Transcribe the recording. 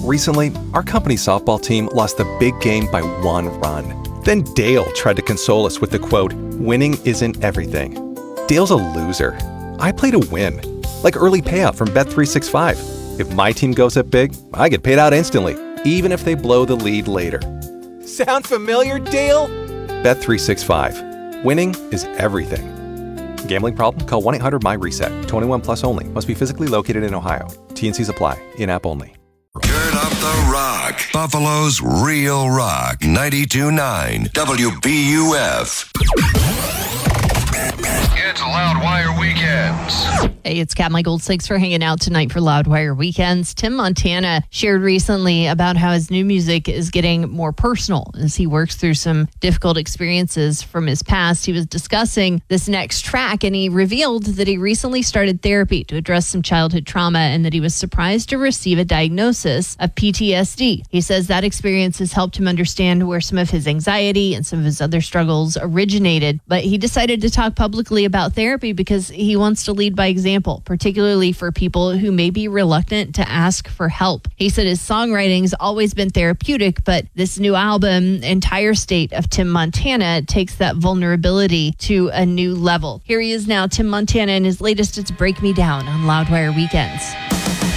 Recently, our company's softball team lost the big game by 1 run. Then Dale tried to console us with the quote, "Winning isn't everything." Dale's a loser. I play to win, like early payout from Bet365. If my team goes up big, I get paid out instantly, even if they blow the lead later. Sound familiar, Dale? Bet365. Winning is everything. Gambling problem? Call 1-800-MY-RESET. 21 plus only. Must be physically located in Ohio. T&Cs apply. In-app only. Turn up the rock. Buffalo's Real Rock. 92.9 WBUF. It's Loudwire Weekends. Hey, it's Kat Michaels. Thanks for hanging out tonight for Loudwire Weekends. Tim Montana shared recently about how his new music is getting more personal as he works through some difficult experiences from his past. He was discussing this next track, and he revealed that he recently started therapy to address some childhood trauma and that he was surprised to receive a diagnosis of PTSD. He says that experience has helped him understand where some of his anxiety and some of his other struggles originated, but he decided to talk publicly about therapy because he wants to lead by example, particularly for people who may be reluctant to ask for help. He said his songwriting's always been therapeutic, but this new album, Entire State of Tim Montana, takes that vulnerability to a new level. Here he is now, Tim Montana, and his latest, It's Break Me Down on Loudwire Weekends.